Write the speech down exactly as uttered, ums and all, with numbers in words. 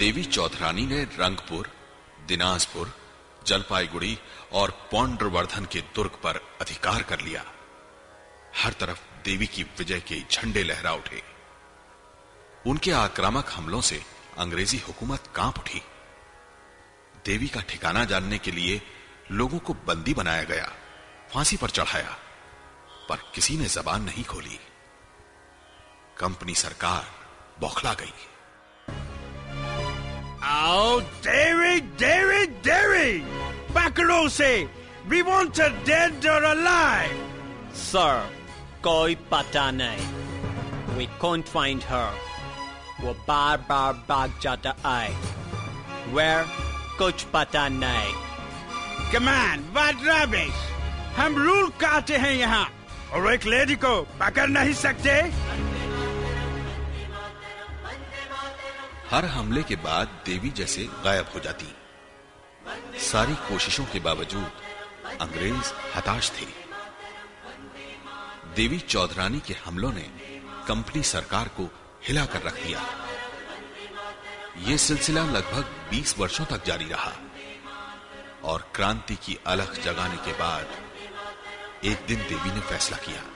देवी चौधरानी ने रंगपुर, दिनाजपुर, जलपाईगुड़ी और पौंड्रवर्धन के दुर्ग पर अधिकार कर लिया। हर तरफ देवी की विजय के झंडे लहरा उठे। उनके आक्रामक हमलों से अंग्रेजी हुकूमत कांप उठी। देवी का ठिकाना जानने के लिए लोगों को बंदी बनाया गया, फांसी पर चढ़ाया, पर किसी ने जबान नहीं खोली। कंपनी सरकार बौखला गई। Oh, Davy, Davy, Davy! Bacarosi, we want her dead or alive. Sir, कोई पता नहीं. We can't find her. वो बार बार भाग जाता है. Where? कुछ पता नहीं. Come on, what rubbish! हम रूल काटे हैं यहाँ और एक लेडी को पकड़ नहीं सकते. हर हमले के बाद देवी जैसे गायब हो जाती। सारी कोशिशों के बावजूद अंग्रेज हताश थे। देवी चौधरानी के हमलों ने कंपनी सरकार को हिला कर रख दिया। यह सिलसिला लगभग बीस वर्षों तक जारी रहा और क्रांति की अलख जगाने के बाद एक दिन देवी ने फैसला किया।